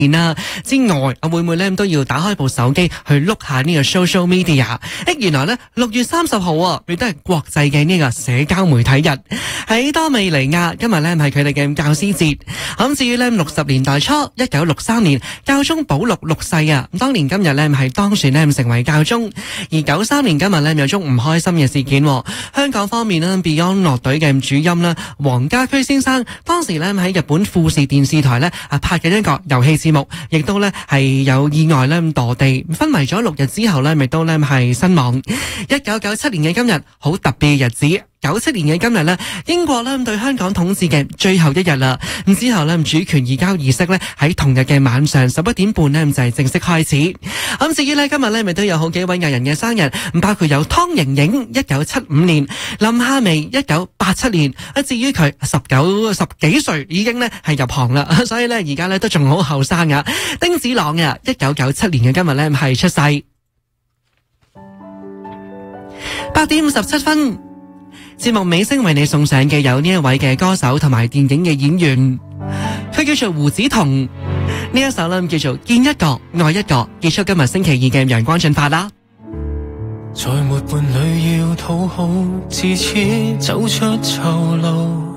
啦之外，我每每咧都要打開部手機去碌下呢個 social media。原來咧6月30號啊，亦都係國際嘅呢個社交媒體日。喺多美尼亞，今日咧係佢哋嘅教師節。咁至於咧60年代初，1963年教宗保祿6世啊，當年今日咧係當選咧成為教宗。而93年今日咧有宗唔開心嘅事件，香港方面咧 Beyond 樂隊嘅主音啦黃家駒先生，當時咧喺日本富士電視台咧拍緊一個遊戲節目，亦都咧係有意外咧墮地，昏迷咗6日之後咧，亦都咧係身亡。1997年嘅今日好特別嘅日子，97年嘅今日咧，英國咧對香港統治嘅最後一日啦。咁之後咧主權移交儀式咧喺同日嘅晚上11點半咧就係正式開始。咁至於咧今日咧咪都有好幾位藝人嘅生日，包括有湯盈盈1975年，林夏薇1987年。至於佢十幾歲已經咧係入行啦，所以咧而家咧都仲好後生啊。丁子朗啊1997年嘅今日咧係出世。8點57分，節目尾聲為你送上嘅有呢一位嘅歌手同埋電影嘅演員，佢叫做胡子彤。呢一首呢叫做見一個愛一個，結束今日星期二嘅陽光進發啦。 在沒伴侶要討好，自此走出囚牢。